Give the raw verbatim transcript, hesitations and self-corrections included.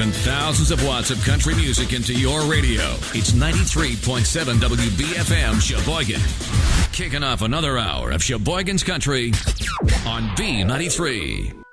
pumping thousands of watts of country music into your radio. It's ninety-three point seven W B F M Sheboygan. Kicking off another hour of Sheboygan's Country on B ninety-three.